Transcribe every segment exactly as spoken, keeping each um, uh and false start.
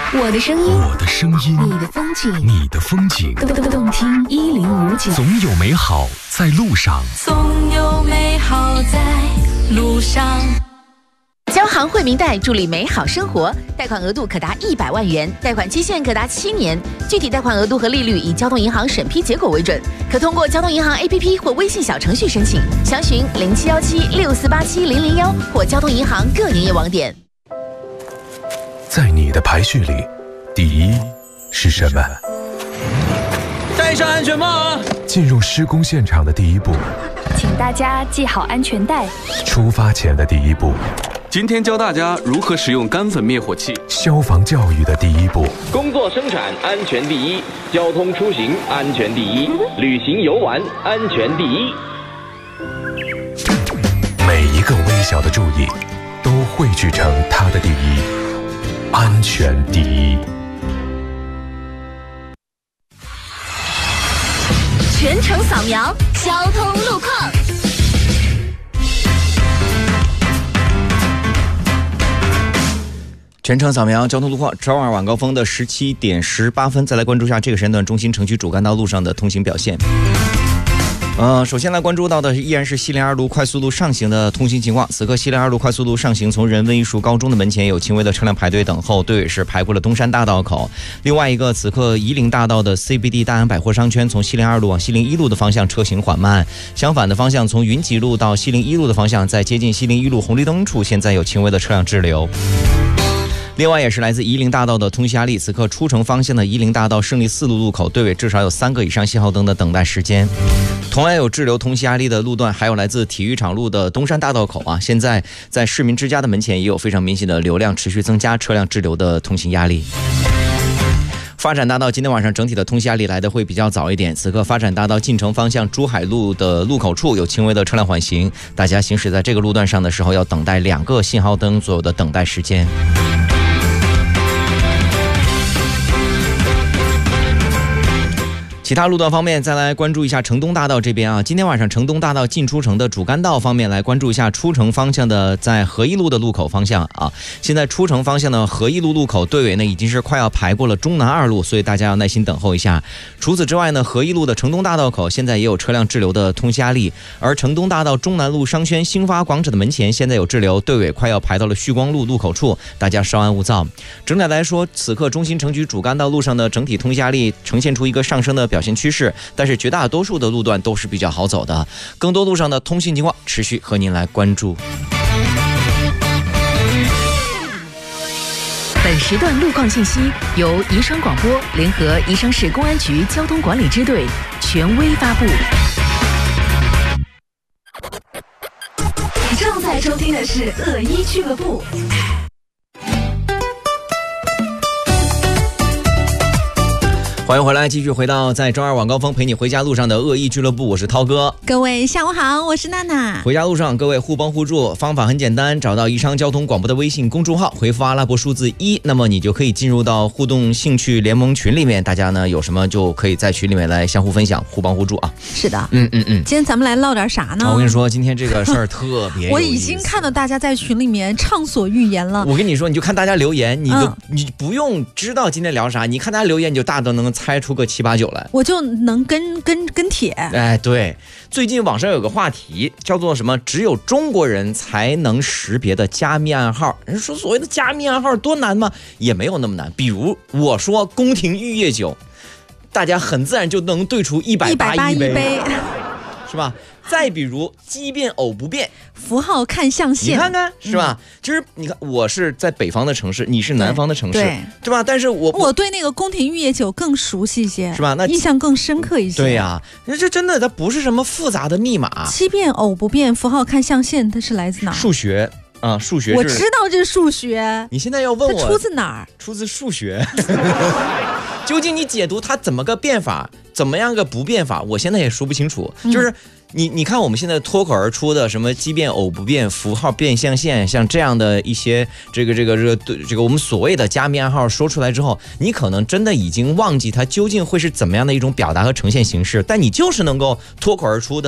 我的声音， 我的声音， 你的风景， 你的风景， 动动听一零五九， 总有美好在路上， 总有美好在路上。 交行惠民贷助力美好生活，贷款额度可达一百万元，贷款期限可达七年，具体贷款额度和利率以交通银行审批结果为准，可通过交通银行 A P P 或微信小程序申请，详询零七幺七六四八七零零幺或交通银行各营业网点。 在你的排序里，第一是什么？ 戴上安全帽啊！ 进入施工现场的第一步， 请大家系好安全带。 出发前的第一步， 今天教大家如何使用干粉灭火器。 消防教育的第一步， 工作生产安全第一，交通出行安全第一，旅行游玩安全第一。 每一个微小的注意，都汇聚成它的第一，安全第一。 全程扫描交通路况。 全程扫描交通路况，周二晚高峰的十七点十八分，再来关注一下这个时间段中心城区主干道路上的通行表现。呃，首先来关注到的依然是西陵二路快速路上行的通行情况。此刻西陵二路快速路上行，从人文艺术高中的门前有轻微的车辆排队等候，队尾是排过了东山大道口。另外一个，此刻夷陵大道的 C B D 大安百货商圈，从西陵二路往西陵一路的方向车行缓慢，相反的方向从云集路到西陵一路的方向，在接近西陵一路红绿灯处，现在有轻微的车辆滞留。另外也是来自夷陵大道的通行压力，此刻出城方向的夷陵大道胜利四路路口队尾至少有三个以上信号灯的等待时间。同样有滞留通行压力的路段，还有来自体育场路的东山大道口啊，现在在市民之家的门前也有非常明显的流量持续增加，车辆滞留的通行压力。发展大道今天晚上整体的通行压力来的会比较早一点，此刻发展大道进城方向珠海路的路口处有轻微的车辆缓行，大家行驶在这个路段上的时候要等待两个信号灯左右的等待时间。其他路段方面，再来关注一下城东大道这边啊。今天晚上城东大道进出城的主干道方面，来关注一下出城方向的在合一路的路口方向啊。现在出城方向的合一路路口队尾呢已经是快要排过了中南二路，所以大家要耐心等候一下。除此之外呢，合一路的城东大道口现在也有车辆滞留的通行压力，而城东大道中南路商圈兴发广场的门前现在有滞留，队尾快要排到了旭光路路口处，大家稍安勿躁。整体来说，此刻中心城区主干道路上的整体通行压力呈现出一个上升的表现趋势，但是绝大多数的路段都是比较好走的，更多路上的通行情况持续和您来关注。 本时段路况信息由宜昌广播联合宜昌市公安局交通管理支队权威发布。 你正在收听的是恶一俱乐部。 欢迎回来，继续回到在周二晚高峰陪你回家路上的恶意俱乐部，我是涛哥。 各位下午好，我是娜娜。 回家路上各位互帮互助，方法很简单，找到宜昌交通广播的微信公众号，回复阿拉伯数字一，那么你就可以进入到互动兴趣联盟群里面，大家呢有什么就可以在群里面来相互分享，互帮互助啊。 是的， 嗯嗯嗯。 今天咱们来唠点啥呢？ 我跟你说，今天这个事儿特别有意思。 我已经看到大家在群里面畅所欲言了。 我跟你说，你就看大家留言，你都、 嗯、 你不用知道今天聊啥，你看大家留言，你就大都能猜出个七八。 我就能跟跟跟帖。 哎，对，最近网上有个话题叫做什么？只有中国人才能识别的加密暗号。人说所谓的加密暗号多难吗？也没有那么难。比如我说宫廷玉液酒，大家很自然就能对出一百八一杯，是吧？再比如奇变偶不变， 符号看象限， 你看看是吧？嗯、就是你看，我是在北方的城市，你是南方的城市，对, 对, 对吧？但是我我对那个宫廷玉液酒更熟悉一些， 是吧？那印象更深刻一些。 对呀、啊，这真的它不是什么复杂的密码。 奇变偶不变，符号看象限，它是来自哪儿？ 数学啊，数学是。 我知道这是数学。 你现在要问我， 它出自哪儿？ 出自数学。究竟你解读它怎么个变法，怎么样个不变法，我现在也说不清楚。嗯、就是你你看我们现在脱口而出的什么奇变偶不变、符号变象限，像这样的一些这个这个这个这个我们所谓的加密暗号说出来之后，你可能真的已经忘记它究竟会是怎么样的一种表达和呈现形式，但你就是能够脱口而出的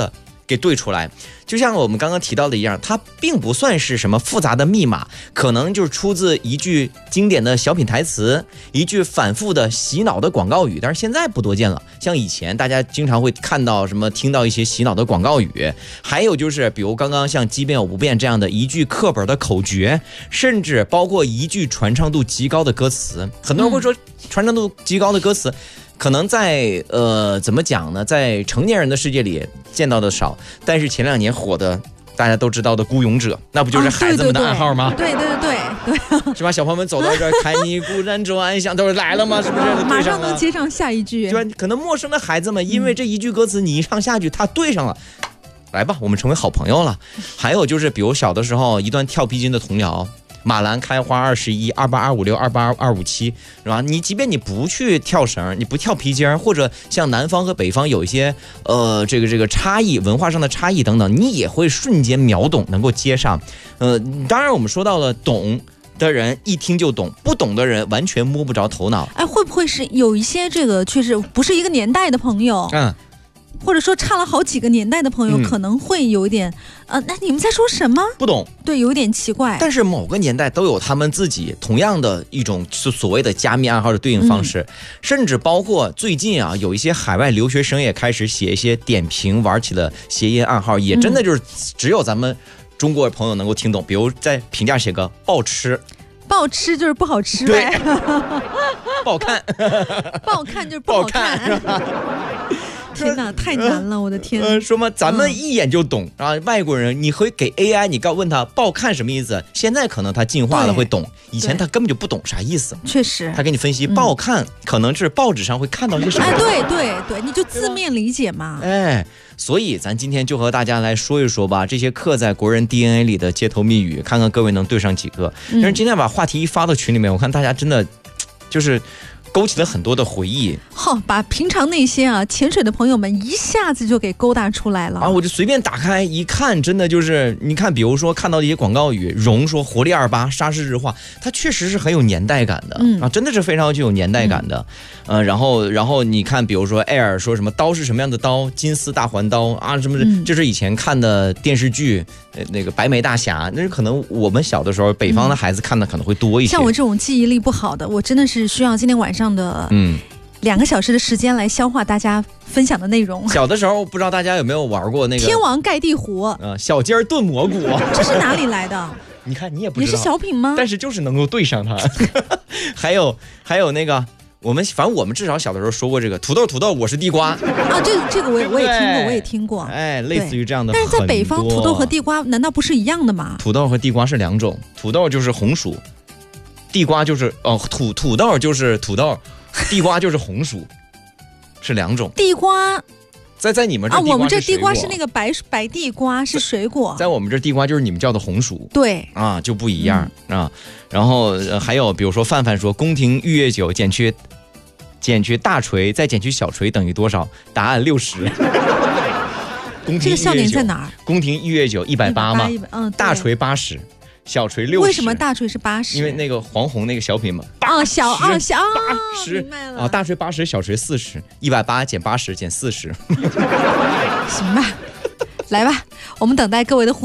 给对出来。就像我们刚刚提到的一样，它并不算是什么复杂的密码，可能就是出自一句经典的小品台词，一句反复的洗脑的广告语，但是现在不多见了。像以前大家经常会看到什么听到一些洗脑的广告语，还有就是比如刚刚像即便我不变这样的一句课本的口诀，甚至包括一句传唱度极高的歌词。很多人会说传唱度极高的歌词可能在呃怎么讲呢，在成年人的世界里见到的少，但是前两年火的大家都知道的孤勇者，那不就是孩子们的暗号吗？ 对对对对对， 是吧？小朋友们走到这儿，看你孤单转向，都是来了吗？是不是？ 马上能接上下一句。 对吧？可能陌生的孩子们因为这一句歌词，你一唱下句，他对上了。来吧，我们成为好朋友了。还有就是，比如小的时候一段跳皮筋的童谣。马兰开花二十一，二八二五六，二八二五七，是吧？你即便你不去跳绳，你不跳皮筋，或者像南方和北方有一些呃这个这个差异，文化上的差异等等，你也会瞬间秒懂，能够接上。呃，当然我们说到了懂的人一听就懂，不懂的人完全摸不着头脑。 哎，会不会是有一些这个确实不是一个年代的朋友？嗯。或者说差了好几个年代的朋友，嗯、可能会有一点，呃，那你们在说什么？ 不懂， 对，有一点奇怪。 但是某个年代都有他们自己同样的一种所谓的加密暗号的对应方式，嗯、甚至包括最近啊，有一些海外留学生也开始写一些点评玩起了谐音暗号，也真的就是只有咱们中国朋友能够听懂。比如在评价写个暴吃， 暴吃就是不好吃呗， 不好看， 不好看就是不好看。天哪，太难了，我的天！ 呃，说嘛，咱们一眼就懂、嗯、啊。外国人，你会给 A I， 你告问他不好看什么意思？现在可能他进化了会懂，以前他根本就不懂啥意思。 确实， 他给你分析不好看，嗯、可能是报纸上会看到一些什么。 哎，对对对，你就字面理解嘛。 哎，所以咱今天就和大家来说一说吧，这些刻在国人 D N A 里的街头密语，看看各位能对上几个。但是今天把话题一发到群里面，我看大家真的就是勾起了很多的回忆。 好、哦，把平常那些啊潜水的朋友们一下子就给勾搭出来了啊！我就随便打开一看，真的就是你看，比如说看到一些广告语，荣说活力二八，沙市日化，它确实是很有年代感的、嗯、啊，真的是非常具有年代感的。嗯、呃，然后然后你看，比如说 Air 说什么刀是什么样的刀，金丝大环刀啊，什么的，这、嗯、是以前看的电视剧，呃，那个白眉大侠，那是可能我们小的时候北方的孩子看的可能会多一些。 像我这种记忆力不好的，我真的是需要今天晚上的嗯。两个小时的时间来消化大家分享的内容。 小的时候不知道大家有没有玩过那个天王盖地虎啊、 呃，小鸡儿炖蘑菇， 这是哪里来的？ 你看你也不知道， 也是小品吗？ 但是就是能够对上它。还有还有那个我们反正我们至少小的时候说过这个土豆土豆我是地瓜啊，这个这个我也我也听过，我也听过。 哎，类似于这样的。 但是在北方，土豆和地瓜难道不是一样的吗？ 土豆和地瓜是两种，土豆就是红薯，地瓜就是哦土土豆就是土豆，地瓜就是红薯。是两种地瓜， 在在你们这啊，我们这地瓜是那个白白地瓜，是水果。 在我们这地瓜就是你们叫的红薯， 对啊，就不一样、嗯、啊。然后、呃、还有比如说范范说，宫廷玉液酒减去减去大锤再减去小锤等于多少？答案六十。宫廷这个笑点在哪儿？ 宫廷玉液酒一百八嘛， 嗯， 大锤八十。小锤六十， 为什么大锤是八十？ 因为那个黄宏那个小品嘛。 啊，小啊小八十， 明白了啊，大锤八十，小锤四十，一百八减八十减四十。 行吧，来吧，我们等待各位的互动。